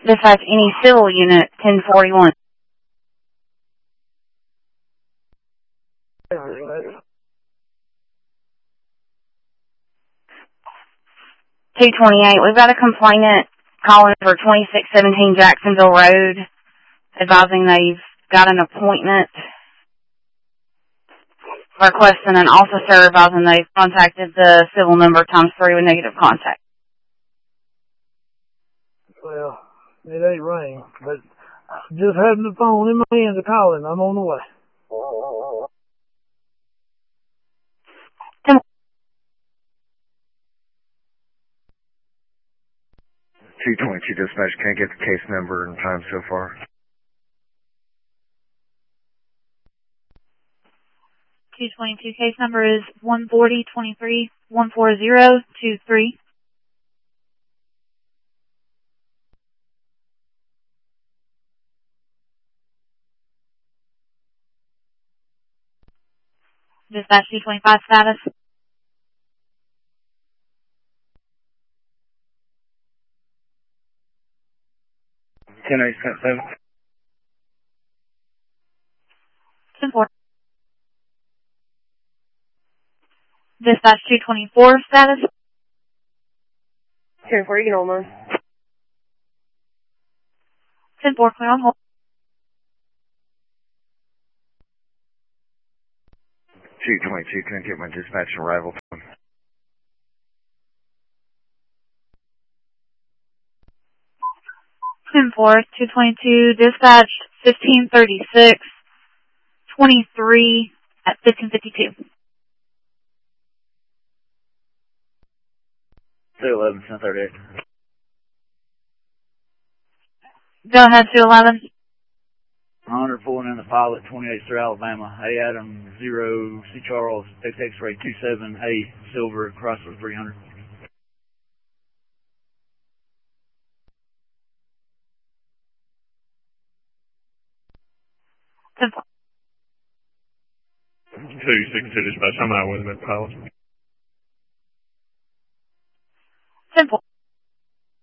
Dispatch any civil unit, 1041. $228. We've got a complainant calling for 2617 Jacksonville Road, advising they've got an appointment, requesting an officer, advising they've contacted the civil number ×3 with negative contact. Well, it ain't rain, but just having the phone in my hands to calling. I'm on the way. 222 dispatch, can't get the case number in time so far. 222 case number is 140-23-14023. Dispatch 225 status. 10-8-7. 10-4. Dispatch 224 status. 10-4, you can hold on. 10-4, clear on hold. 222, can I get my dispatch arrival time? 10-4, 222, dispatched 1536, 23 at 1552. 211, 1038. Go ahead, 211. 100 pulling in the pilot, 28th through Alabama. A Adam 0, C Charles, X-Ray 27, A Silver, Chrysler 300. 10-4. 262 dispatch, I'm out with him at pilot.